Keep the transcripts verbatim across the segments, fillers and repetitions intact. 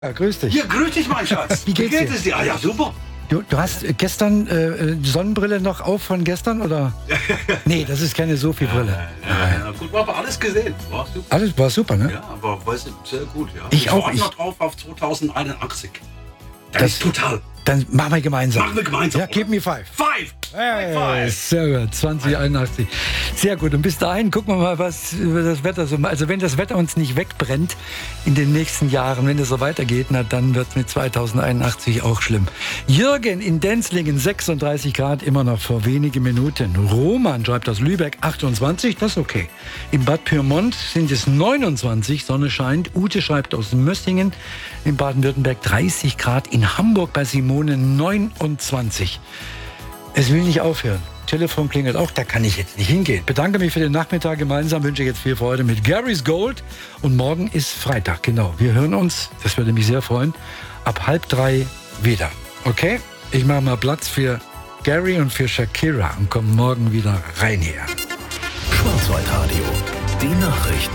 Ja, grüß dich. Ja, grüß dich, mein Schatz. Wie geht's Wie geht dir? es dir? Ah, ja, super. Du, du hast gestern äh, die Sonnenbrille noch auf von gestern, oder? Nee, das ist keine Sophie-Brille. Ja, ja, ja, gut, aber alles gesehen. War super. Alles war super, ne? Ja, aber weißt du, sehr gut, ja. Ich auch, warte ich- noch drauf auf zweitausendeinundachtzig. Das, Das- ist total. Dann machen wir gemeinsam. Machen wir gemeinsam. Ja, give me five. Five! Hey, High five! sehr gut, zwanzig einundachtzig. Sehr gut. Und bis dahin gucken wir mal, was über das Wetter so. Also wenn das Wetter uns nicht wegbrennt in den nächsten Jahren, wenn es so weitergeht, na, dann wird es mit zweitausendeinundachtzig auch schlimm. Jürgen in Denzlingen, sechsunddreißig Grad, immer noch vor wenigen Minuten. Roman schreibt aus Lübeck, achtundzwanzig, das ist okay. In Bad Pyrmont sind es neunundzwanzig, Sonne scheint. Ute schreibt aus Mössingen, in Baden-Württemberg dreißig Grad. In Hamburg bei Simone neunundzwanzig. Es will nicht aufhören. Telefon klingelt auch, da kann ich jetzt nicht hingehen. Bedanke mich für den Nachmittag gemeinsam, wünsche jetzt viel Freude mit Gary's Gold. Und morgen ist Freitag, genau. Wir hören uns, das würde mich sehr freuen, ab halb drei wieder. Okay? Ich mache mal Platz für Gary und für Shakira und komme morgen wieder rein hier. Schwarzwaldradio, die Nachrichten.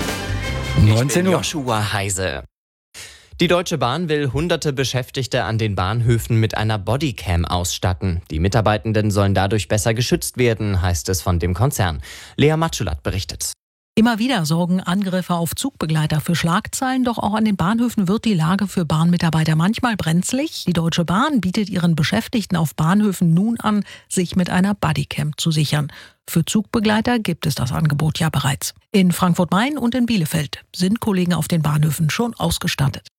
neunzehn Uhr. Joshua Heise. Die Deutsche Bahn will hunderte Beschäftigte an den Bahnhöfen mit einer Bodycam ausstatten. Die Mitarbeitenden sollen dadurch besser geschützt werden, heißt es von dem Konzern. Lea Matschulat berichtet. Immer wieder sorgen Angriffe auf Zugbegleiter für Schlagzeilen, doch auch an den Bahnhöfen wird die Lage für Bahnmitarbeiter manchmal brenzlig. Die Deutsche Bahn bietet ihren Beschäftigten auf Bahnhöfen nun an, sich mit einer Bodycam zu sichern. Für Zugbegleiter gibt es das Angebot ja bereits. In Frankfurt-Main und in Bielefeld sind Kollegen auf den Bahnhöfen schon ausgestattet.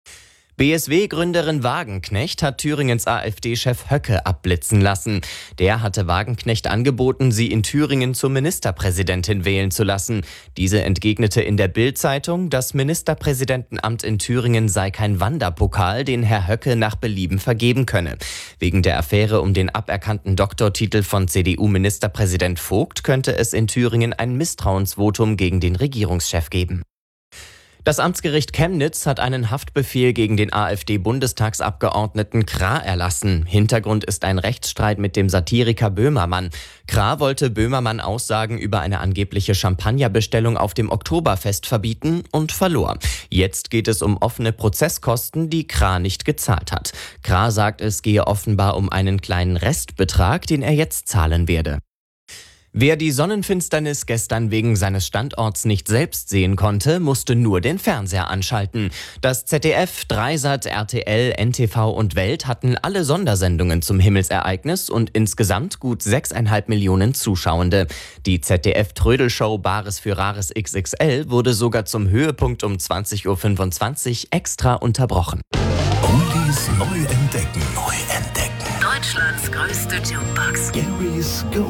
B S W-Gründerin Wagenknecht hat Thüringens AfD-Chef Höcke abblitzen lassen. Der hatte Wagenknecht angeboten, sie in Thüringen zur Ministerpräsidentin wählen zu lassen. Diese entgegnete in der Bild-Zeitung, das Ministerpräsidentenamt in Thüringen sei kein Wanderpokal, den Herr Höcke nach Belieben vergeben könne. Wegen der Affäre um den aberkannten Doktortitel von C D U-Ministerpräsident Vogt könnte es in Thüringen ein Misstrauensvotum gegen den Regierungschef geben. Das Amtsgericht Chemnitz hat einen Haftbefehl gegen den AfD-Bundestagsabgeordneten Krah erlassen. Hintergrund ist ein Rechtsstreit mit dem Satiriker Böhmermann. Krah wollte Böhmermann Aussagen über eine angebliche Champagnerbestellung auf dem Oktoberfest verbieten und verlor. Jetzt geht es um offene Prozesskosten, die Krah nicht gezahlt hat. Krah sagt, es gehe offenbar um einen kleinen Restbetrag, den er jetzt zahlen werde. Wer die Sonnenfinsternis gestern wegen seines Standorts nicht selbst sehen konnte, musste nur den Fernseher anschalten. Das Z D F, Dreisat, R T L, N T V und Welt hatten alle Sondersendungen zum Himmelsereignis und insgesamt gut sechseinhalb Millionen Zuschauende. Die Z D F-Trödelshow Bares für Rares X X L wurde sogar zum Höhepunkt um zwanzig Uhr fünfundzwanzig extra unterbrochen. Oldies neu entdecken. Neu entdecken. Deutschlands größte Jukebox. Gary's Gold.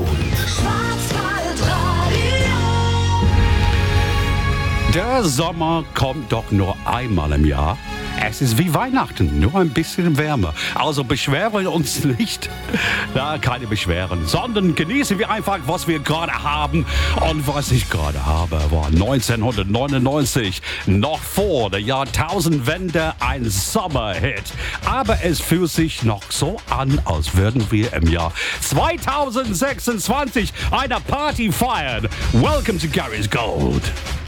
Der Sommer kommt doch nur einmal im Jahr. Es ist wie Weihnachten, nur ein bisschen wärmer. Also beschweren wir uns nicht. Ja, keine Beschweren, sondern genießen wir einfach, was wir gerade haben. Und was ich gerade habe, war neunzehnhundertneunundneunzig, noch vor der Jahrtausendwende, ein Sommerhit. Aber es fühlt sich noch so an, als würden wir im Jahr zweitausendsechsundzwanzig eine Party feiern. Welcome to Gary's Gold.